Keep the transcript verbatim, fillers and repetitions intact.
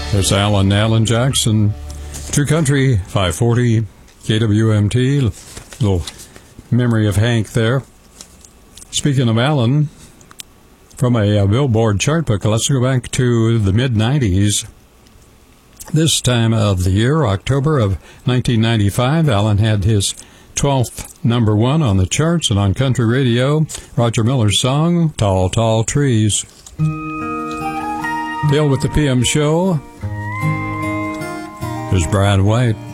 There's Alan, Alan Jackson. True Country, five forty, K W M T. Little memory of Hank there. Speaking of Alan, from a, a Billboard chart book, let's go back to the mid nineties. This time of the year, October of nineteen ninety-five, Alan had his twelfth number one on the charts and on country radio, Roger Miller's song, Tall, Tall Trees. Deal with the P M show. Here's Brad White.